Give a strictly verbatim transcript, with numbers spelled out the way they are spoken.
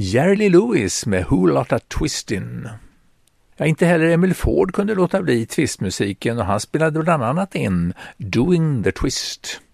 Jerry Lee Lewis med Who Lotta Twistin'. Ja, inte heller Emil Ford kunde låta bli twistmusiken och han spelade bland annat in Doing the Twist.